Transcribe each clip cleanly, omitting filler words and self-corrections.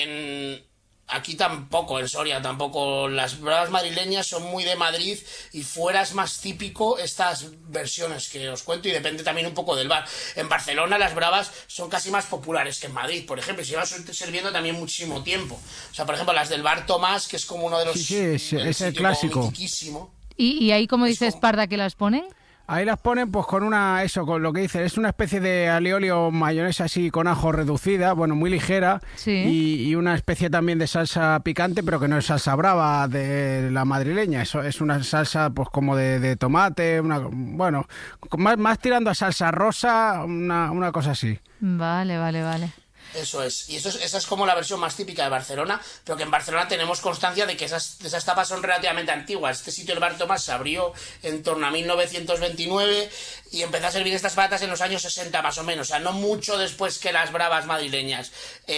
Aquí tampoco, en Soria tampoco. Las bravas madrileñas son muy de Madrid y fuera es más típico estas versiones que os cuento y depende también un poco del bar. En Barcelona las bravas son casi más populares que en Madrid, por ejemplo, y se llevan sirviendo también muchísimo tiempo. O sea, por ejemplo, las del bar Tomás, que es como uno de los... Sí, es el clásico. ¿Y ahí, como dice Esparda, que las ponen? Ahí las ponen pues con con lo que dicen, es una especie de alioli mayonesa así con ajo reducida, bueno, muy ligera, sí. y una especie también de salsa picante, pero que no es salsa brava de la madrileña, eso es una salsa pues como de tomate, bueno, más tirando a salsa rosa, una cosa así. Vale. Eso es, y esa es como la versión más típica de Barcelona, pero que en Barcelona tenemos constancia de que esas tapas son relativamente antiguas. Este sitio, el Bar Tomás, se abrió en torno a 1929 y empezó a servir estas patatas en los años 60 más o menos, o sea, no mucho después que las bravas madrileñas.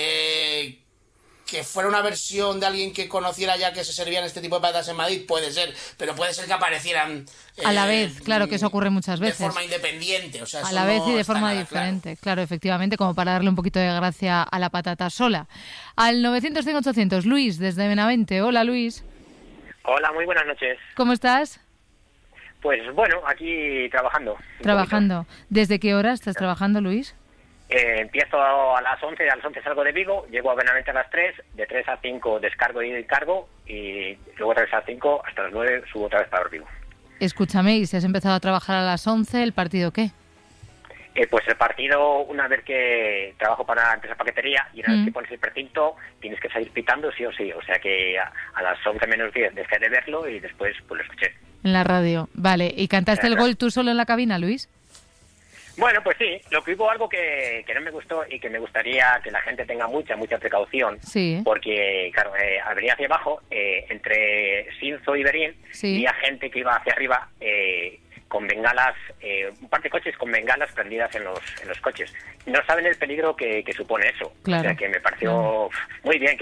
Que fuera una versión de alguien que conociera ya que se servían este tipo de patatas en Madrid, puede ser, pero puede ser que aparecieran a la vez, claro, que eso ocurre muchas veces. De forma independiente, o sea, a la vez y de forma diferente, claro, efectivamente, como para darle un poquito de gracia a la patata sola. Al 900-100-800, Luis, desde Benavente. Hola, Luis. Hola, muy buenas noches. ¿Cómo estás? Pues bueno, aquí trabajando. Trabajando. ¿Desde qué hora estás trabajando, Luis? Empiezo a las 11 salgo de Vigo, llego a Benavente a las 3, de 3 a 5 descargo y cargo, y luego otra vez a 5 hasta las 9 subo otra vez para Vigo. Escúchame, ¿y si has empezado a trabajar a las 11, el partido qué? Pues el partido, una vez que trabajo para la empresa paquetería y una vez que pones el precinto, tienes que salir pitando sí o sí, o sea que a las 11 menos 10 dejé de verlo y después pues lo escuché. En la radio, vale. ¿Y cantaste el gol tú solo en la cabina, Luis? Bueno, pues sí, lo que hubo algo que no me gustó y que me gustaría que la gente tenga mucha precaución, sí. Porque, claro, venía hacia abajo, entre Sinzo y Berín, y había gente que iba hacia arriba con bengalas, un par de coches con bengalas prendidas en los coches. No saben el peligro que supone eso. Claro. O sea, que me pareció muy bien,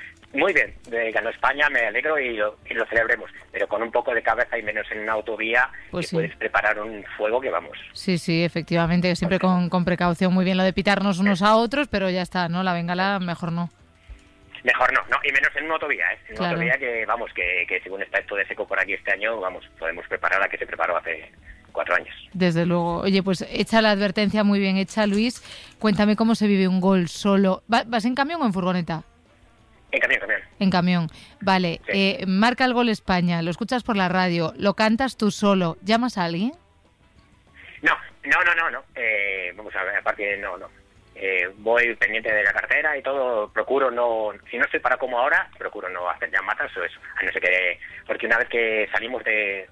ganó España, me alegro y lo celebremos, pero con un poco de cabeza y menos en una autovía, pues que sí. Puedes preparar un fuego que vamos. Sí, efectivamente, siempre con precaución, muy bien lo de pitarnos unos a otros, pero ya está, ¿no? La bengala mejor no. Mejor no, y menos en una autovía, en claro. una autovía que según está esto de seco por aquí este año, podemos preparar la que se preparó hace 4 años. Desde luego. Oye, pues hecha la advertencia, muy bien hecha, Luis. Cuéntame cómo se vive un gol solo. ¿Vas en camión o en furgoneta? En camión. En camión. Vale, sí. Marca el gol España, lo escuchas por la radio, lo cantas tú solo, ¿llamas a alguien? No. Vamos a ver, aparte no. Voy pendiente de la cartera y todo, procuro no, si no estoy para como ahora, procuro no hacer llamadas o eso, a no ser que, porque una vez que salimos de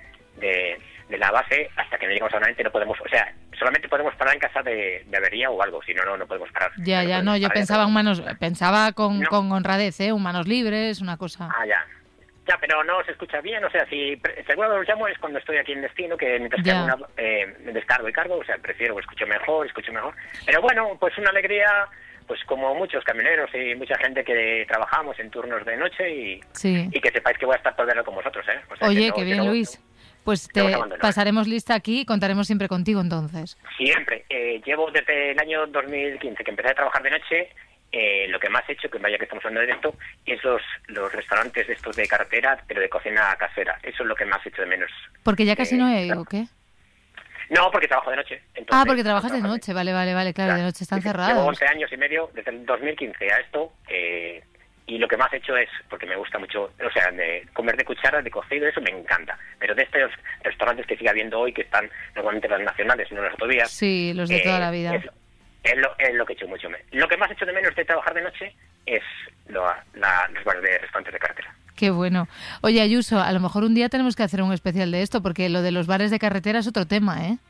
la base, hasta que no llegamos a una mente no podemos, o sea, solamente podemos parar en casa de avería o algo, si no podemos parar. Yo pensaba con honradez, manos libres, una cosa. Ya, pero no se escucha bien, o sea, si seguro los llamo es cuando estoy aquí en destino, que mientras que me descargo y cargo, o sea, prefiero, escucho mejor. Pero bueno, pues una alegría, pues como muchos camioneros y mucha gente que trabajamos en turnos de noche y que sepáis que voy a estar todo el verano con vosotros, ¿eh? O sea, oye, qué bien, Luis. Pues te pasaremos lista aquí y contaremos siempre contigo, entonces. Siempre. Llevo desde el año 2015 que empecé a trabajar de noche. Lo que más he hecho, que vaya que estamos hablando de esto, es los restaurantes estos de carretera, pero de cocina casera. Eso es lo que más he hecho de menos. ¿Porque ya casi no hay o qué? No, porque trabajo de noche. Entonces, porque trabajas de noche, vale, claro, de noche están cerrados. Llevo 11 años y medio, desde el 2015 a esto, y lo que más he hecho es, porque me gusta mucho, o sea, de comer de cuchara, de cocido, eso me encanta. Pero de estos restaurantes que sigue habiendo hoy, que están normalmente las nacionales, no las autovías. Sí, los de toda la vida. Es lo que he hecho mucho. Lo que más he hecho de menos de trabajar de noche es los bares de restaurantes de carretera. Qué bueno. Oye, Ayuso, a lo mejor un día tenemos que hacer un especial de esto, porque lo de los bares de carretera es otro tema, ¿eh?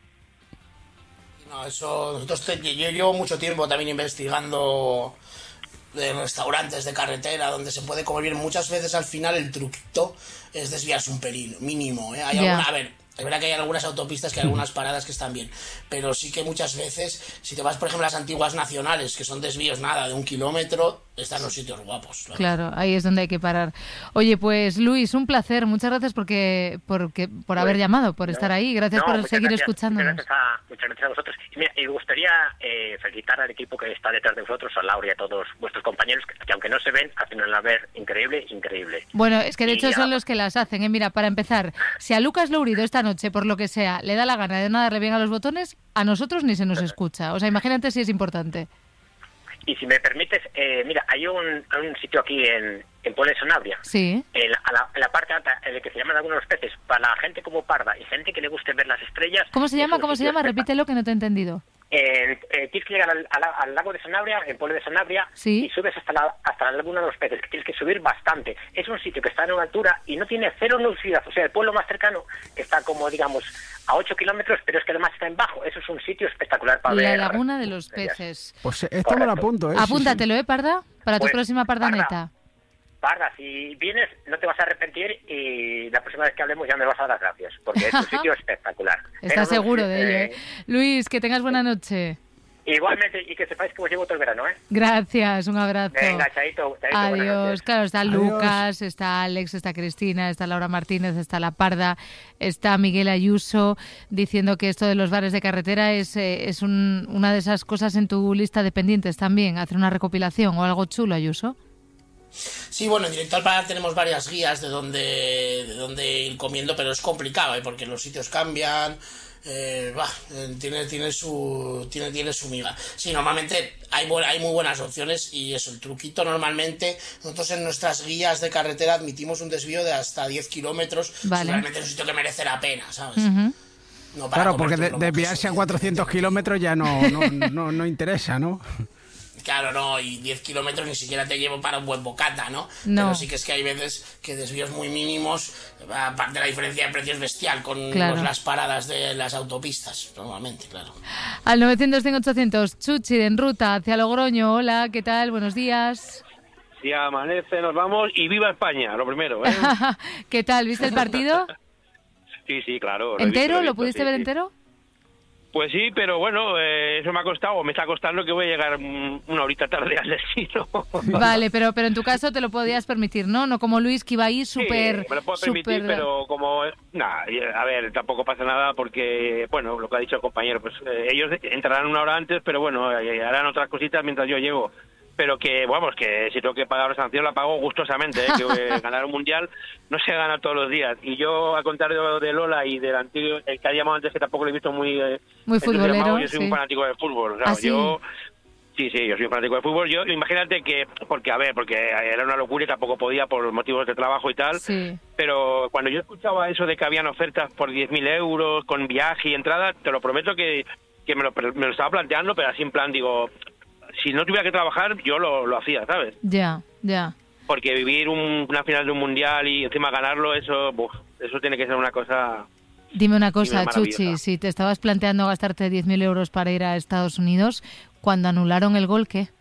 No, eso... yo llevo mucho tiempo también investigando de restaurantes de carretera donde se puede comer bien. Muchas veces al final el truquito es desviarse un pelín, mínimo, ¿eh? Es verdad que hay algunas autopistas, que hay algunas paradas que están bien, pero sí que muchas veces, si te vas, por ejemplo, a las antiguas nacionales, que son desvíos de 1 kilómetro, están los sitios guapos. Claro, ahí es donde hay que parar. Oye, pues Luis, un placer. Muchas gracias por haber llamado, por estar ahí. Gracias por seguir escuchándonos. Muchas gracias a vosotros. Y mira, me gustaría felicitar al equipo que está detrás de vosotros, a Laura y a todos vuestros compañeros, que aunque no se ven, hacen una labor increíble. Bueno, es que de hecho son los que las hacen. Mira, para empezar, si a Lucas Lourido esta noche, por lo que sea, le da la gana de no darle bien a los botones, a nosotros ni se nos escucha. O sea, imagínate si es importante. Y si me permites, mira, hay un sitio aquí en Puebla de Sanabria, sí, en la parte alta, en el que se llaman algunos peces, para la gente como Parda y gente que le guste ver las estrellas. ¿Cómo se llama? Repítelo, que no te he entendido. Tienes que llegar al lago de Sanabria, en Puebla de Sanabria, sí, y subes hasta la laguna de los peces, que tienes que subir bastante. Es un sitio que está en una altura y no tiene cero nubosidad. O sea, el pueblo más cercano está como, digamos, a 8 kilómetros, pero es que además está en bajo. Eso es un sitio espectacular para ver. La laguna de los peces. Pues esto me lo apunto, ¿eh? Apúntatelo, Parda, para tu próxima Pardaneta. Parda, si vienes no te vas a arrepentir y la próxima vez que hablemos ya me vas a dar las gracias, porque es un sitio espectacular. ¿Estás seguro de ello? Luis, que tengas buena noche. Igualmente, y que sepáis que os llevo todo el verano, ¿eh? Gracias, un abrazo. Venga, chaito. Adiós. Claro, está Lucas, está Alex, está Cristina, está Laura Martínez, está La Parda, está Miguel Ayuso, diciendo que esto de los bares de carretera es una de esas cosas en tu lista de pendientes también, hacer una recopilación o algo chulo, Ayuso. Sí, bueno, en Directo al Paladar tenemos varias guías de dónde ir comiendo, pero es complicado, porque los sitios cambian. Tiene su miga. Sí, normalmente hay muy buenas opciones, y eso, el truquito normalmente, nosotros en nuestras guías de carretera admitimos un desvío de hasta 10 kilómetros, vale. Realmente es un sitio que merece la pena, ¿sabes? Uh-huh. No para claro, porque desviarse a 400 kilómetros ya no interesa, ¿no? Claro, no, y 10 kilómetros ni siquiera te llevo para un buen bocata, ¿no? Pero sí que es que hay veces que desvíos muy mínimos, aparte de la diferencia de precios bestial con las paradas de las autopistas, normalmente, claro. Al 900-100-800, Chuchi, en ruta hacia Logroño. Hola, ¿qué tal? Buenos días. Si amanece, nos vamos, y viva España, lo primero, ¿eh? ¿Qué tal? ¿Viste el partido? Sí, claro. ¿Entero? ¿Lo pudiste ver entero? Pues sí, pero bueno, eso me está costando que voy a llegar una horita tarde al destino. Vale, pero en tu caso te lo podías permitir, ¿no? No como Luis, que iba ahí súper... Sí, me lo puedo permitir, pero como... a ver, tampoco pasa nada porque, bueno, lo que ha dicho el compañero, pues ellos entrarán una hora antes, pero bueno, harán otras cositas mientras yo llego. Pero que, vamos, que si tengo que pagar la sanción la pago gustosamente, que ganar un mundial no se gana todos los días. Y yo, al contrario de Lola y del antiguo, el que ha llamado antes, que tampoco lo he visto muy futbolero, yo soy un fanático del fútbol. O sea, ¿sí? yo soy un fanático del fútbol. Yo, imagínate que, porque era una locura y tampoco podía por motivos de trabajo y tal, sí. Pero cuando yo escuchaba eso de que habían ofertas por 10.000 euros, con viaje y entrada, te lo prometo que me lo estaba planteando, pero así en plan, digo... Si no tuviera que trabajar, yo lo hacía, ¿sabes? Ya. Porque vivir una final de un mundial y encima ganarlo, eso tiene que ser una cosa... Dime una cosa, Chuchi, si te estabas planteando gastarte 10.000 euros para ir a Estados Unidos, cuando anularon el gol, ¿qué?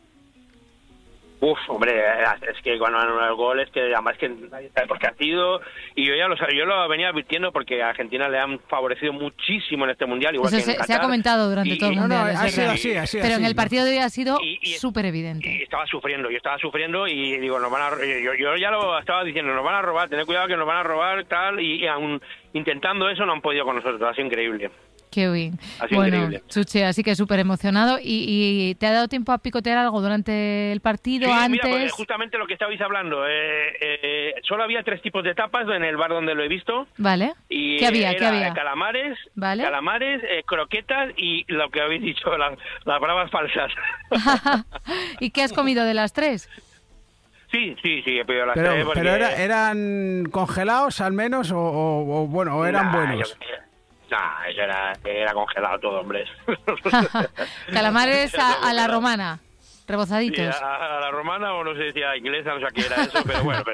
Hombre, es que cuando anularon el gol es que además que nadie sabe por qué ha sido, y yo lo venía advirtiendo porque a Argentina le han favorecido muchísimo en este mundial, igual eso que en Qatar, se ha comentado durante todo el mundial. Ha sido así. Pero en el partido de hoy ha sido súper evidente. Y yo estaba sufriendo y digo, yo ya lo estaba diciendo, nos van a robar, tened cuidado que nos van a robar, tal, y aún intentando eso no han podido con nosotros, ha sido increíble. Qué bien. Bueno, increíble. Chuchi, así que súper emocionado. ¿Y te ha dado tiempo a picotear algo durante el partido, antes? Mira, pues, justamente lo que estabais hablando. Solo había 3 tipos de tapas en el bar donde lo he visto. Vale. Y ¿Qué había? Calamares, ¿vale? Croquetas y lo que habéis dicho, las bravas falsas. ¿Y qué has comido de las 3? Sí, he pedido las 3. Pero ¿eran congelados al menos o eran buenos? Eso era congelado todo, hombre. Calamares a la romana, rebozaditos. Sí, a la romana, o no sé si a la inglesa, no sé qué era eso, pero bueno,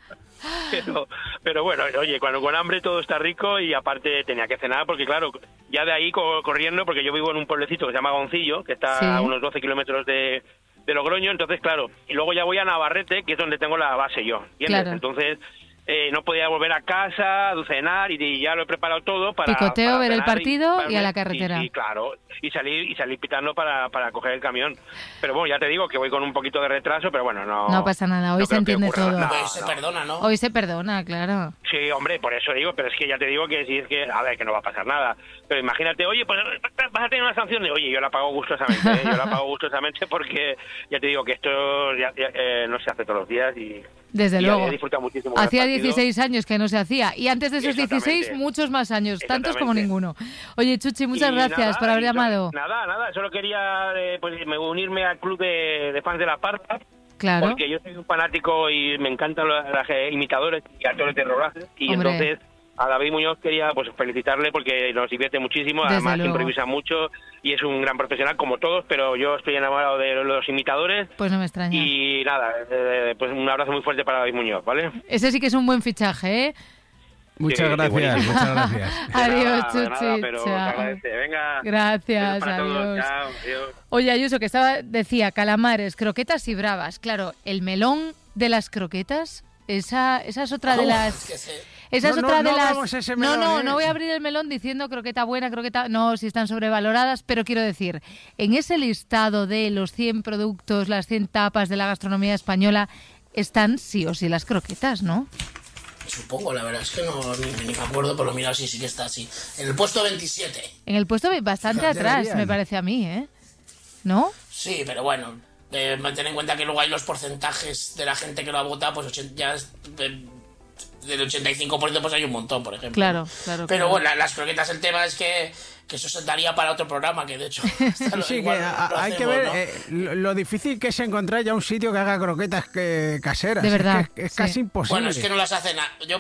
pero bueno, oye, cuando con hambre todo está rico, y aparte tenía que cenar, porque claro, ya de ahí corriendo, porque yo vivo en un pueblecito que se llama Goncillo, que está a unos 12 kilómetros de Logroño, entonces claro, y luego ya voy a Navarrete, que es donde tengo la base yo, ¿entiendes? Claro. Entonces... no podía volver a casa, a cenar, y ya lo he preparado todo para... Picoteo, ver el partido y a la y carretera. Sí, claro, y salir pitando para coger el camión. Pero bueno, ya te digo que voy con un poquito de retraso, pero bueno, no pasa nada, hoy se entiende todo. Hoy se perdona, ¿no? Hoy se perdona, claro. Sí, hombre, por eso digo, pero es que ya te digo que sí, es que, a ver, que no va a pasar nada. Pero imagínate, oye, pues vas a tener una sanción de... Oye, yo la pago gustosamente, ¿eh? Yo la pago gustosamente porque ya te digo que esto no se hace todos los días y... Desde luego. Muchísimo. Hacía 16 años que no se hacía. Y antes de esos 16, muchos más años. Tantos como ninguno. Oye, Chuchi, muchas gracias por haber llamado. Nada. Solo quería unirme al club de fans de La Parda. Claro. Porque yo soy un fanático y me encantan los imitadores y actores de rodaje. Y Hombre. Entonces... A David Muñoz quería felicitarle porque nos divierte muchísimo, Desde además luego. improvisa mucho y es un gran profesional como todos, pero yo estoy enamorado de los imitadores. Pues no me extraña. Y nada, pues un abrazo muy fuerte para David Muñoz, ¿vale? Ese sí que es un buen fichaje, ¿eh? Muchas gracias. Adiós, Chuchi. Nada, pero chao. Venga. Gracias, adiós. Chao, adiós. Oye, Ayuso, que decía calamares, croquetas y bravas. Claro, el melón de las croquetas, esa es otra de las... Esa es otra de las... No voy a abrir el melón diciendo croqueta buena, croqueta... No, si están sobrevaloradas, pero quiero decir, en ese listado de los 100 productos, las 100 tapas de la gastronomía española, están sí o sí las croquetas, ¿no? Supongo, la verdad es que ni me acuerdo, pero mira, sí que está así. En el puesto 27. En el puesto bastante atrás, me parece a mí, ¿eh? ¿No? Sí, pero bueno, ten en cuenta que luego hay los porcentajes de la gente que lo ha votado, pues del 85% pues hay un montón, por ejemplo. Claro. Pero bueno, las croquetas, el tema es que eso se daría para otro programa, que de hecho... Sí, que hay que ver, ¿no? Lo difícil que es encontrar ya un sitio que haga croquetas caseras. De verdad. Es casi imposible. Bueno, es que no las hacen... Yo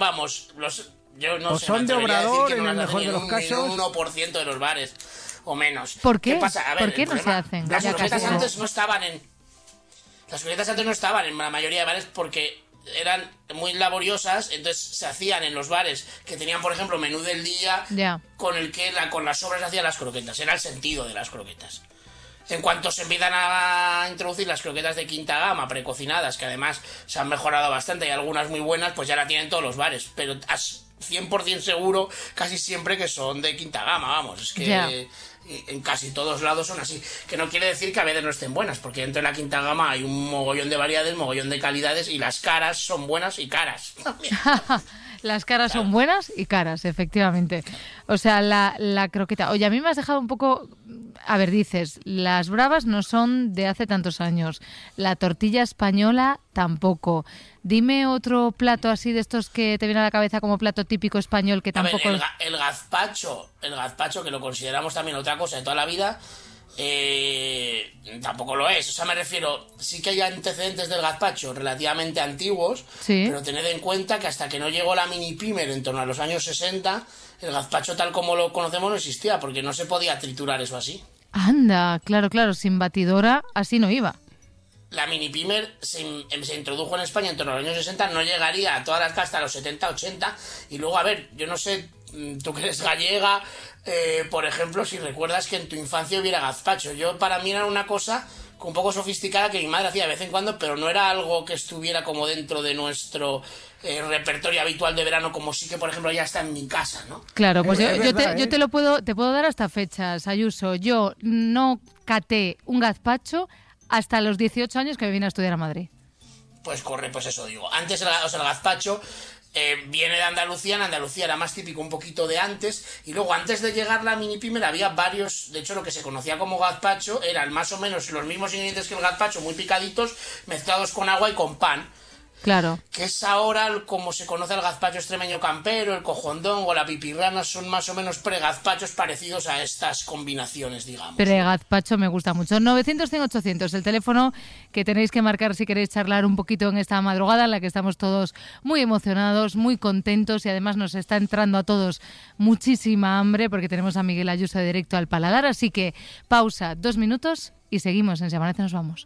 no o sé, son de Obrador, en el mejor de los casos. Un 1% de los bares, o menos. ¿Por qué? ¿Qué pasa? A ver, ¿Por qué no se hacen? Las croquetas antes no estaban en... Las croquetas antes no estaban en la mayoría de bares porque eran muy laboriosas, entonces se hacían en los bares que tenían, por ejemplo, menú del día, con el que con las sobras hacían las croquetas. Era el sentido de las croquetas. En cuanto se empiezan a introducir las croquetas de quinta gama, precocinadas, que además se han mejorado bastante, hay algunas muy buenas, pues ya la tienen todos los bares, pero 100% seguro casi siempre que son de quinta gama, vamos, es que en casi todos lados son así, que no quiere decir que a veces no estén buenas, porque dentro de la quinta gama hay un mogollón de variedades, mogollón de calidades, y las caras son buenas y caras. Las caras son buenas y caras, efectivamente. O sea, la croqueta... Oye, a mí me has dejado un poco... A ver, dices, las bravas no son de hace tantos años. La tortilla española tampoco. Dime otro plato así de estos que te viene a la cabeza como plato típico español que tampoco... A ver, el gazpacho, que lo consideramos también otra cosa de toda la vida... tampoco lo es, o sea, me refiero, sí que hay antecedentes del gazpacho relativamente antiguos, pero tened en cuenta que hasta que no llegó la mini pimer en torno a los años 60, el gazpacho tal como lo conocemos no existía, porque no se podía triturar eso así. Anda, claro, sin batidora así no iba. La mini pimer se introdujo en España en torno a los años 60, no llegaría a todas las casas hasta los 70, 80, y luego, a ver, yo no sé, tú que eres gallega, por ejemplo, si recuerdas que en tu infancia hubiera gazpacho. Para mí era una cosa un poco sofisticada que mi madre hacía de vez en cuando, pero no era algo que estuviera como dentro de nuestro repertorio habitual de verano, como sí que, por ejemplo, ya está en mi casa, ¿no? Claro, pues yo te puedo dar hasta fechas, Ayuso. Yo no caté un gazpacho hasta los 18 años que me vine a estudiar a Madrid. Pues pues eso digo. Antes el gazpacho viene de Andalucía. En Andalucía era más típico un poquito de antes, y luego antes de llegar la mini pimer había varios, de hecho lo que se conocía como gazpacho eran más o menos los mismos ingredientes que el gazpacho, muy picaditos, mezclados con agua y con pan. Claro. Que es ahora como se conoce el gazpacho extremeño campero, el cojondongo, la pipirrana, son más o menos pregazpachos parecidos a estas combinaciones, digamos. Pregazpacho me gusta mucho. 900-100-800, el teléfono que tenéis que marcar si queréis charlar un poquito en esta madrugada en la que estamos todos muy emocionados, muy contentos, y además nos está entrando a todos muchísima hambre porque tenemos a Miguel Ayuso de Directo al Paladar, así que pausa 2 minutos y seguimos. En Si Amanece nos vamos.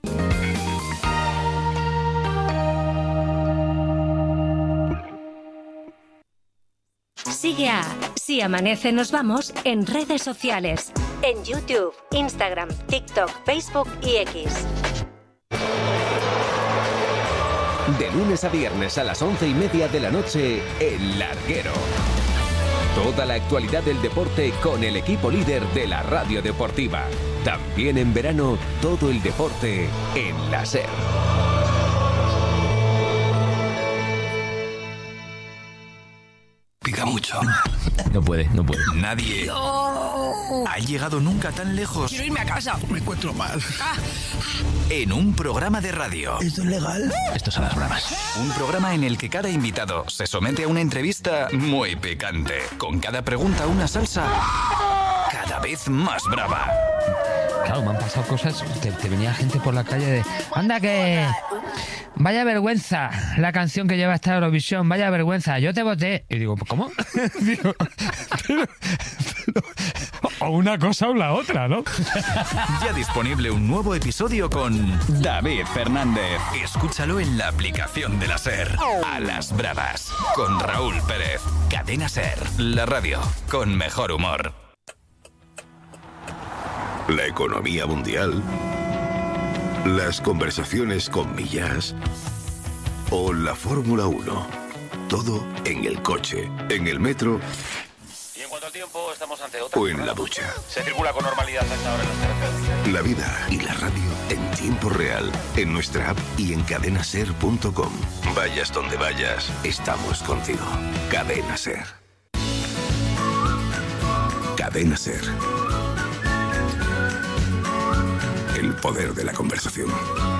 Sigue a Si Amanece Nos Vamos en redes sociales. En YouTube, Instagram, TikTok, Facebook y X. De lunes a viernes a las 11:30 de la noche, El Larguero. Toda la actualidad del deporte con el equipo líder de la radio deportiva. También en verano, todo el deporte en la SER. Pica mucho. No puede. Nadie ha llegado nunca tan lejos. Quiero irme a casa. Me encuentro mal. En un programa de radio. ¿Esto es legal? Estos son las bravas. Un programa en el que cada invitado se somete a una entrevista muy picante. Con cada pregunta una salsa cada vez más brava. Claro, me han pasado cosas. Te venía gente por la calle de... ¡Anda que... Vaya vergüenza la canción que lleva esta Eurovisión! ¡Vaya vergüenza! Yo te voté. Y digo, ¿cómo? Digo, pero, o una cosa o la otra, ¿no? Ya disponible un nuevo episodio con David Fernández. Escúchalo en la aplicación de la SER. A las bravas. Con Raúl Pérez. Cadena SER. La radio con mejor humor. La economía mundial, las conversaciones con Millás o la Fórmula 1. Todo en el coche, en el metro y en cuanto al tiempo estamos ante otra o en la ducha. Se circula con normalidad hasta ahora en las carreteras. La vida y la radio en tiempo real, en nuestra app y en cadenaser.com. Vayas donde vayas, estamos contigo. Cadena SER. Cadena SER. El poder de la conversación.